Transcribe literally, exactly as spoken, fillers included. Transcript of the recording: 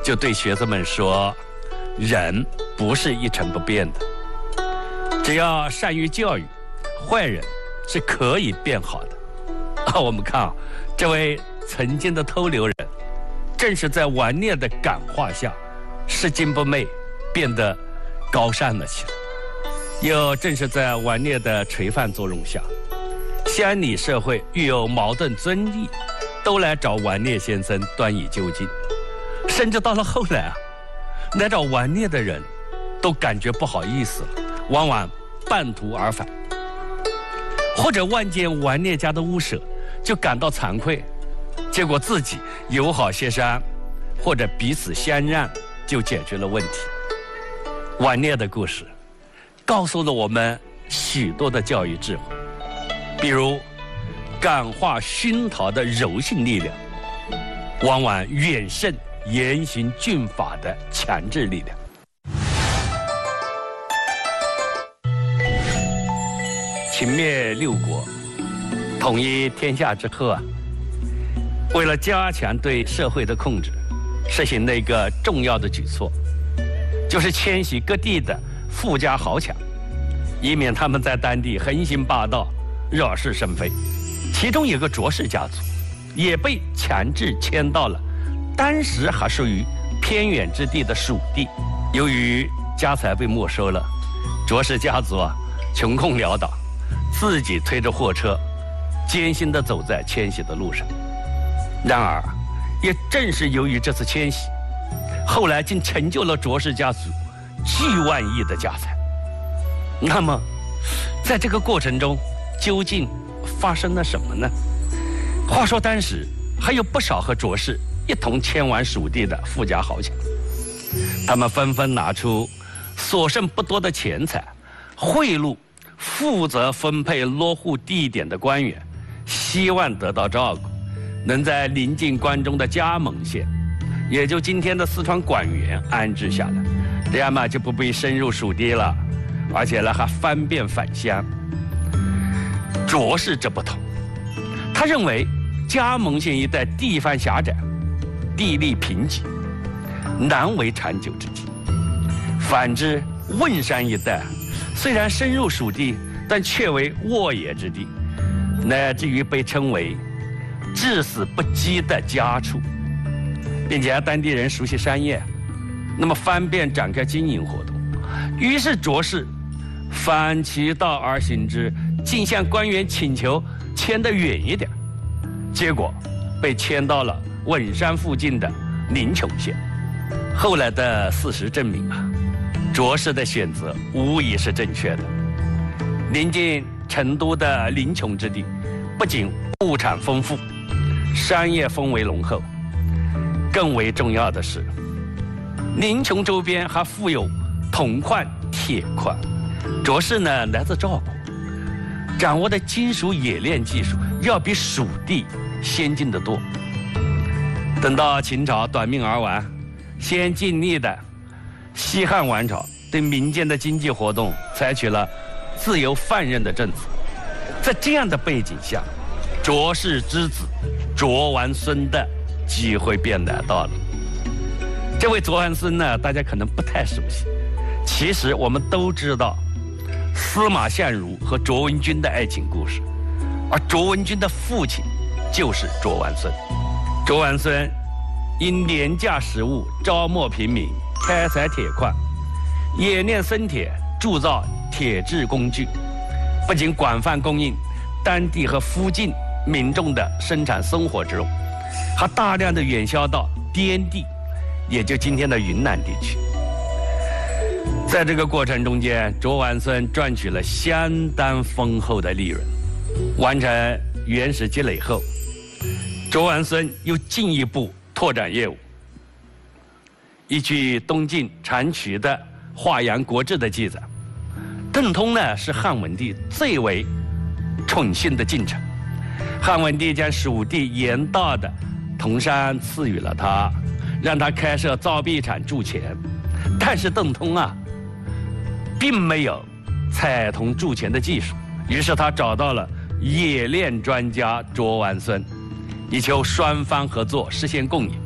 就对学生们说，人不是一成不变的，只要善于教育，坏人是可以变好的。啊，我们看啊，这位曾经的偷牛人，正是在顽劣的感化下，拾金不昧，变得高尚了起来；又正是在顽劣的垂范作用下，乡里社会遇有矛盾争议，都来找顽劣先生端以究竟。甚至到了后来啊，来找顽劣的人都感觉不好意思了，往往半途而返，或者望见顽劣家的屋舍就感到惭愧，结果自己友好协商或者彼此相让就解决了问题。顽劣的故事告诉了我们许多的教育智慧，比如感化熏陶的柔性力量往往远胜严刑峻法的强制力量。秦灭六国，统一天下之后啊，为了加强对社会的控制，实行了一个重要的举措，就是迁徙各地的富家豪强，以免他们在当地横行霸道，惹是生非。其中有个卓氏家族，也被强制迁到了当时还属于偏远之地的蜀地。由于家财被没收了，卓氏家族啊穷困潦倒，自己推着货车艰辛地走在迁徙的路上。然而也正是由于这次迁徙，后来竟成就了卓氏家族巨万亿的家财。那么在这个过程中究竟发生了什么呢？话说当时还有不少和卓氏一同迁往蜀地的富家豪强，他们纷纷拿出所剩不多的钱财，贿赂负责分配落户地点的官员，希望得到照顾，能在临近关中的加盟县，也就今天的四川广元安置下来，这样嘛就不必深入蜀地了，而且呢还方便返乡。卓氏这不同，他认为加盟县一带地方狭窄，地利贫瘠，难为长久之计。反之，汶山一带虽然深入蜀地，但却为沃野之地，乃至于被称为至死不羁的家畜，并且当地人熟悉商业，那么方便展开经营活动。于是卓氏反其道而行之，竟向官员请求迁得远一点，结果被迁到了汶山附近的临邛县。后来的事实证明啊，卓氏的选择无疑是正确的。临近成都的临邛之地，不仅物产丰富，商业氛围浓厚，更为重要的是，临邛周边还富有铜矿、铁矿。卓氏呢来自赵国，掌握的金属冶炼技术要比蜀地先进得多。等到秦朝短命而亡，先尽力的西汉王朝对民间的经济活动采取了自由放任的政策。在这样的背景下，卓氏之子卓王孙的机会便来到了。这位卓王孙呢，大家可能不太熟悉，其实我们都知道司马相如和卓文君的爱情故事，而卓文君的父亲就是卓王孙。卓王孙因廉价食物招募平民，开采铁矿，冶炼生铁，铸造铁制工具，不仅广泛供应当地和附近民众的生产生活之用，还大量的远销到滇地，也就今天的云南地区。在这个过程中间，卓王孙赚取了相当丰厚的利润。完成原始积累后，卓王孙又进一步拓展业务。依据东晋长渠的《华阳国志》的记载，邓通呢是汉文帝最为宠幸的近臣。汉文帝将蜀地沿道的铜山赐予了他，让他开设造币厂铸钱。但是邓通啊，并没有采铜铸钱的技术，于是他找到了冶炼专家卓王孙，以求双方合作实现共赢。